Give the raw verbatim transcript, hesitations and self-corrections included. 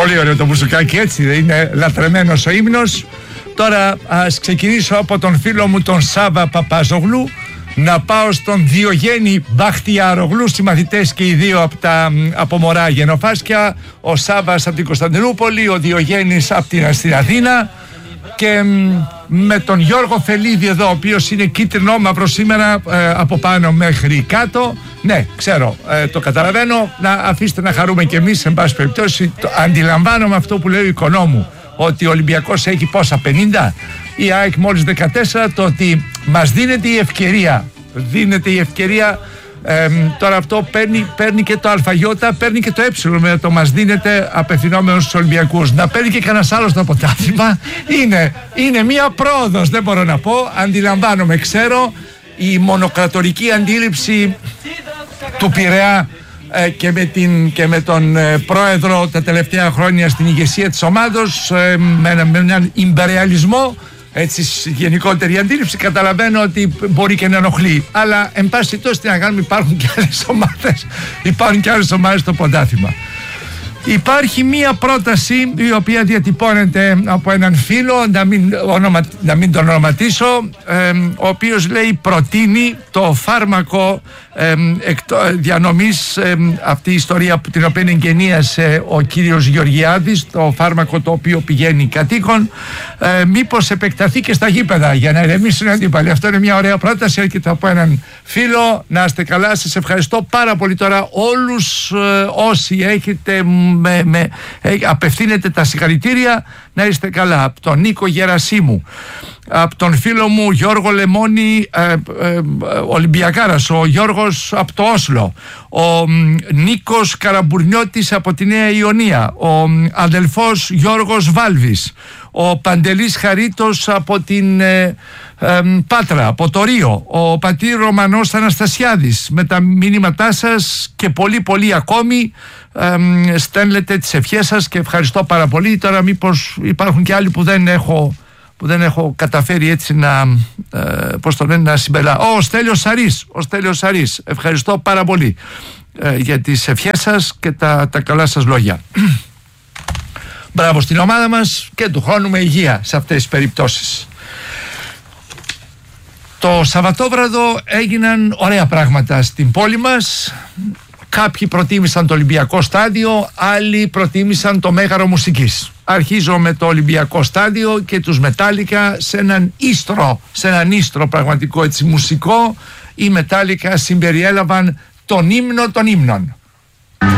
Πολύ ωραίο το μπουζουκάκι, έτσι δεν είναι? Λατρεμένος ο ύμνος. Τώρα ας ξεκινήσω από τον φίλο μου τον Σάβα Παπαζογλού, να πάω στον Διογέννη Μπαχτιαρογλού, συμμαθητές και οι δύο από, τα, από μωρά γενοφάσκια. Ο Σάβας από την Κωνσταντινούπολη, ο Διογέννης από την, στην Αθήνα, και με τον Γιώργο Φελίδη εδώ, ο οποίος είναι κίτρινο μαύρο σήμερα, ε, από πάνω μέχρι κάτω. Ναι, ξέρω, ε, το καταλαβαίνω. Να αφήστε να χαρούμε κι εμείς, εν πάση περιπτώσει. Το, αντιλαμβάνομαι αυτό που λέει ο οικονόμου, ότι ο Ολυμπιακός έχει πόσα, πενήντα, η ΑΕΚ μόλις δεκατέσσερα, το ότι μας δίνεται η ευκαιρία, δίνεται η ευκαιρία, ε, τώρα αυτό παίρνει, παίρνει και το αλφαγιώτα, παίρνει και το ε, με το μας δίνεται απευθυνόμενος στους Ολυμπιακούς. Να παίρνει και κανένας άλλος το αποτέλεσμα, είναι, είναι μία πρόοδος, δεν μπορώ να πω, αντιλαμβάνομαι, ξέρω, η μονοκρατορική αντίληψη του Πειραιά ε, και, με την, και με τον ε, πρόεδρο τα τελευταία χρόνια στην ηγεσία της ομάδος, ε, με, με έναν ιμπεριαλισμό, έτσι, γενικότερη αντίληψη, καταλαβαίνω ότι μπορεί και να ενοχλεί. Αλλά εν πάση τόσο τι να κάνουμε, υπάρχουν και άλλες ομάδες, υπάρχουν και άλλες ομάδες στο πρωτάθλημα. Υπάρχει μία πρόταση η οποία διατυπώνεται από έναν φίλο, να μην, ονομα, να μην τον ονοματίσω, ε, ο οποίος λέει προτείνει το φάρμακο ε, εκτο, διανομής, ε, αυτή η ιστορία που την οποία εγκαινίασε ο κύριος Γεωργιάδης, το φάρμακο το οποίο πηγαίνει κατοίκον, ε, μήπως επεκταθεί και στα γήπεδα για να ηρεμήσουν οι αντίπαλοι. Αυτό είναι μια ωραία πρόταση, έρχεται από έναν φίλο. Να είστε καλά, σας ευχαριστώ πάρα πολύ. Τώρα όλους ε, όσοι έχετε με, με, ε, απευθύνετε τα συγχαρητήρια, να είστε καλά. Από τον Νίκο Γερασίμου, από τον φίλο μου Γιώργο Λεμόνη, ε, ε, Ολυμπιακάρας, ο Γιώργος από το Όσλο, ο Νίκος Καραμπουρνιώτης από τη Νέα Ιωνία, ο αδελφός Γιώργος Βάλβης, ο Παντελής Χαρίτος από την ε, ε, Πάτρα, από το Ρίο, ο πατήρ Ρωμανός Αναστασιάδης, με τα μηνύματά σας και πολύ πολύ ακόμη. Ε, στέλνετε τις ευχές σας και ευχαριστώ πάρα πολύ. Τώρα μήπως υπάρχουν και άλλοι που δεν έχω, που δεν έχω καταφέρει έτσι να, ε, πώς το λένε, να συμπεριλάβω. Ο Στέλιος Σαρής, ο Στέλιος Σαρής, ευχαριστώ πάρα πολύ ε, για τις ευχές σας και τα, τα καλά σας λόγια. Μπράβο στην ομάδα μας και του χρόνου με υγεία σε αυτές τις περιπτώσεις. Το Σαββατόβραδο έγιναν ωραία πράγματα στην πόλη μας. Κάποιοι προτίμησαν το Ολυμπιακό Στάδιο, άλλοι προτίμησαν το Μέγαρο Μουσικής. Αρχίζω με το Ολυμπιακό Στάδιο και τους Μετάλλικα σε έναν ίστρο, σε έναν ίστρο πραγματικό έτσι μουσικό. Οι Μετάλλικα συμπεριέλαβαν τον ύμνο των ύμνων.